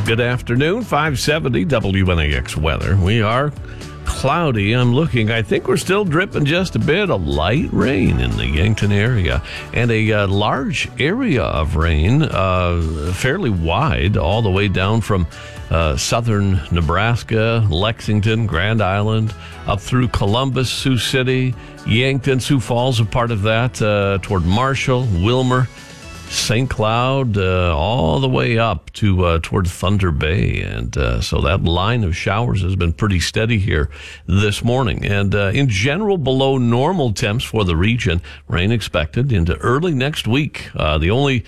Good afternoon, 570 WNAX weather. We are cloudy. I'm looking. I think we're still dripping just a bit of light rain in the Yankton area, and a large area of rain, fairly wide, all the way down from southern Nebraska, Lexington, Grand Island, up through Columbus, Sioux City, Yankton, Sioux Falls, a part of that, toward Marshall, Wilmer, St. Cloud, all the way up to toward Thunder Bay. And so that line of showers has been pretty steady here this morning. And in general, below normal temps for the region. Rain expected into early next week. The only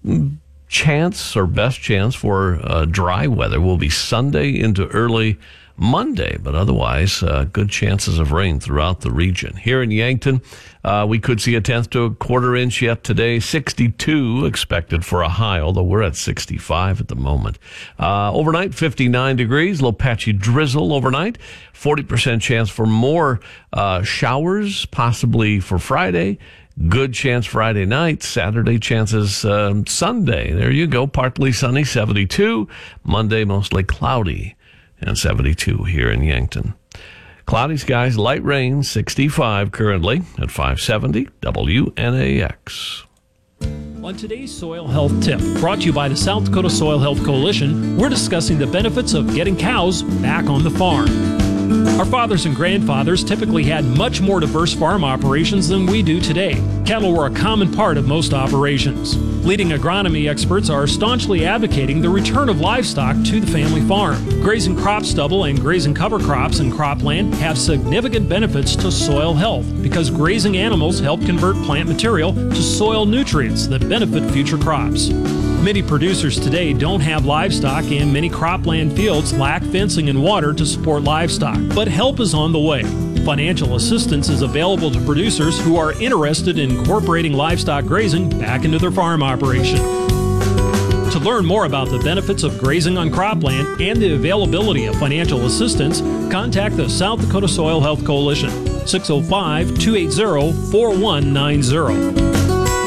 chance or best chance for dry weather will be Sunday into early Monday, but otherwise, good chances of rain throughout the region. Here in Yankton, we could see a tenth to a quarter inch yet today. 62 expected for a high, although we're at 65 at the moment. Overnight, 59 degrees, little patchy drizzle overnight. 40% chance for more showers, possibly for Friday. Good chance Friday night. Saturday chances Sunday. There you go, partly sunny, 72. Monday, mostly cloudy, and 72 here in Yankton. Cloudy skies, light rain, 65 currently at 570 WNAX. On today's Soil Health Tip, brought to you by the South Dakota Soil Health Coalition, we're discussing the benefits of getting cows back on the farm. Our fathers and grandfathers typically had much more diverse farm operations than we do today. Cattle were a common part of most operations. Leading agronomy experts are staunchly advocating the return of livestock to the family farm. Grazing crop stubble and grazing cover crops and cropland have significant benefits to soil health because grazing animals help convert plant material to soil nutrients that benefit future crops. Many producers today don't have livestock, and many cropland fields lack fencing and water to support livestock. But help is on the way. Financial assistance is available to producers who are interested in incorporating livestock grazing back into their farm operation. To learn more about the benefits of grazing on cropland and the availability of financial assistance, contact the South Dakota Soil Health Coalition, 605-280-4190.